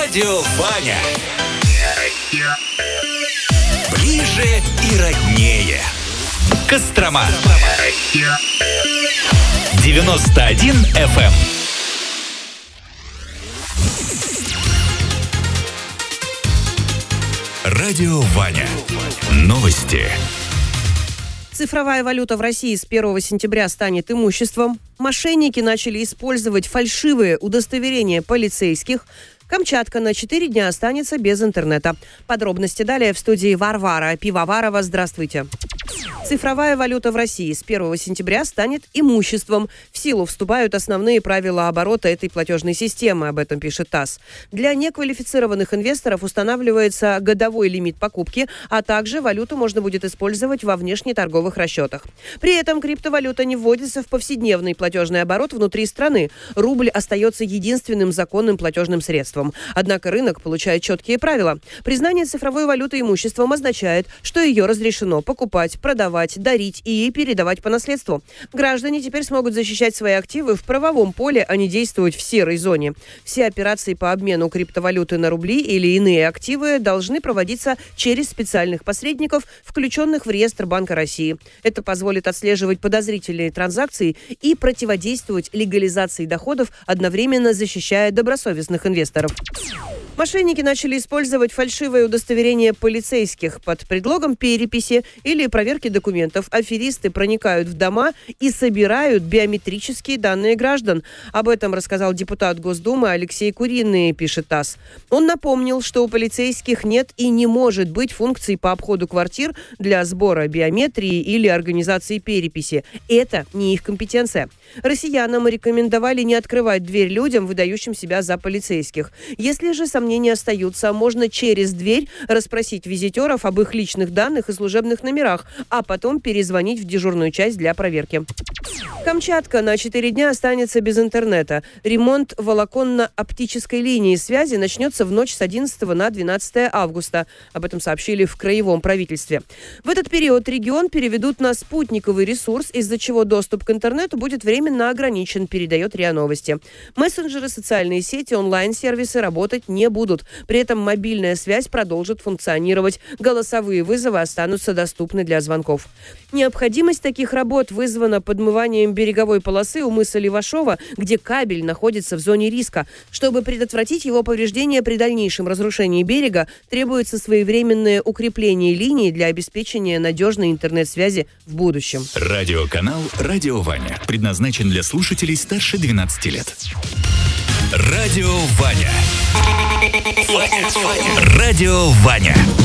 Радио Ваня. Ближе и роднее. Кострома. 91 FM. Радио Ваня. Новости. Цифровая валюта в России с 1 сентября станет имуществом. Мошенники начали использовать фальшивые удостоверения полицейских. Камчатка на 4 дня останется без интернета. Подробности далее в студии Варвара Пивоварова. Здравствуйте. Цифровая валюта в России с 1 сентября станет имуществом. В силу вступают основные правила оборота этой платежной системы, об этом пишет ТАСС. Для неквалифицированных инвесторов устанавливается годовой лимит покупки, а также валюту можно будет использовать во внешнеторговых расчетах. При этом криптовалюта не вводится в повседневный платежный оборот внутри страны. Рубль остается единственным законным платежным средством. Однако рынок получает четкие правила. Признание цифровой валюты имуществом означает, что ее разрешено покупать, продавать, дарить и передавать по наследству. Граждане теперь смогут защищать свои активы в правовом поле, а не действовать в серой зоне. Все операции по обмену криптовалюты на рубли или иные активы должны проводиться через специальных посредников, включенных в реестр Банка России. Это позволит отслеживать подозрительные транзакции и противодействовать легализации доходов, одновременно защищая добросовестных инвесторов. Мошенники начали использовать фальшивые удостоверения полицейских под предлогом переписи или проверки документов. Аферисты проникают в дома и собирают биометрические данные граждан. Об этом рассказал депутат Госдумы Алексей Куриный, пишет ТАСС. Он напомнил, что у полицейских нет и не может быть функций по обходу квартир для сбора биометрии или организации переписи. Это не их компетенция. Россиянам рекомендовали не открывать дверь людям, выдающим себя за полицейских. Если же сомнения остаются, можно через дверь расспросить визитеров об их личных данных и служебных номерах, а потом перезвонить в дежурную часть для проверки. Камчатка на 4 дня останется без интернета. Ремонт волоконно-оптической линии связи начнется в ночь с 11 на 12 августа. Об этом сообщили в краевом правительстве. В этот период регион переведут на спутниковый ресурс, из-за чего доступ к интернету будет временно ограничен, передает РИА Новости. Мессенджеры, социальные сети, онлайн-сервисы работать не будут. При этом мобильная связь продолжит функционировать. Голосовые вызовы останутся доступны для звонков. Необходимость таких работ вызвана подмыванием береговой полосы у мыса Левашова, где кабель находится в зоне риска. Чтобы предотвратить его повреждение при дальнейшем разрушении берега, требуется своевременное укрепление линии для обеспечения надежной интернет-связи в будущем. Радиоканал «Радио Ваня» предназначен для слушателей старше 12 лет. Радио Ваня. Радио Ваня.